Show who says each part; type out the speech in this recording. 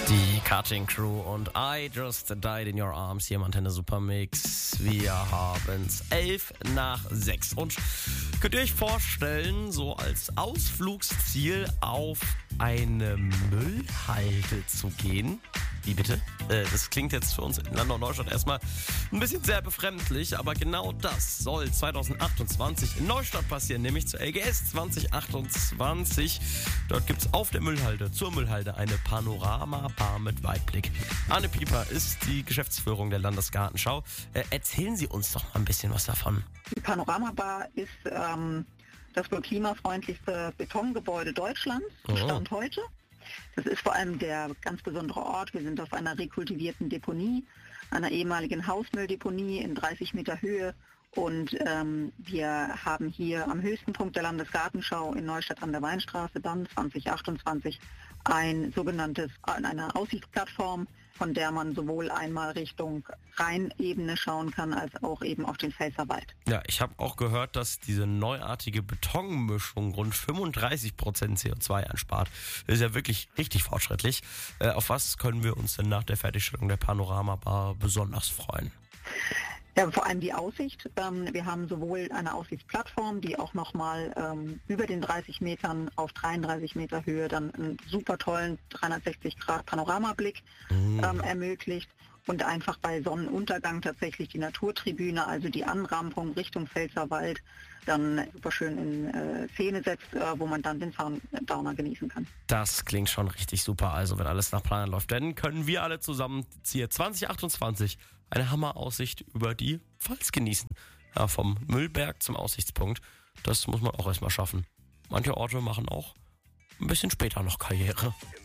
Speaker 1: Die Cutting Crew und I Just Died in Your Arms hier im Antenne Supermix. Wir haben's 5:11 und könnt ihr euch vorstellen, so als Ausflugsziel auf eine Müllhalde zu gehen? Wie bitte? Das klingt jetzt für uns in Landau Neustadt erstmal ein bisschen sehr befremdlich, aber genau das soll 2028 in Neustadt passieren, nämlich zur LGS 2028. Dort gibt's auf der Müllhalde, zur Müllhalde, eine Panoramabar mit Weitblick. Anne Pieper ist die Geschäftsführung der Landesgartenschau. Erzählen Sie uns doch mal ein bisschen was davon.
Speaker 2: Die Panoramabar ist das wohl klimafreundlichste Betongebäude Deutschlands, Stand heute. Das ist vor allem der ganz besondere Ort. Wir sind auf einer rekultivierten Deponie, einer ehemaligen Hausmülldeponie in 30 Meter Höhe. Und wir haben hier am höchsten Punkt der Landesgartenschau in Neustadt an der Weinstraße dann 2028 eine Aussichtsplattform, von der man sowohl einmal Richtung Rheinebene schauen kann, als auch eben auf den Pfälzerwald.
Speaker 1: Ja, ich habe auch gehört, dass diese neuartige Betonmischung rund 35% CO2 anspart. Das ist ja wirklich richtig fortschrittlich. Auf was können wir uns denn nach der Fertigstellung der Panoramabar besonders freuen?
Speaker 2: Ja, vor allem die Aussicht. Wir haben sowohl eine Aussichtsplattform, die auch nochmal über den 30 Metern auf 33 Meter Höhe dann einen super tollen 360-Grad-Panoramablick ermöglicht und einfach bei Sonnenuntergang tatsächlich die Naturtribüne, also die Anrampung Richtung Pfälzerwald, dann super schön in Szene setzt, wo man dann den Sundowner genießen kann. Das klingt schon richtig super. Also wenn alles nach Plan läuft, dann können wir alle zusammen hier 2028 eine Hammeraussicht über die Pfalz genießen. Ja, vom Müllberg zum Aussichtspunkt. Das muss man auch erstmal schaffen. Manche Orte machen auch ein bisschen später noch Karriere.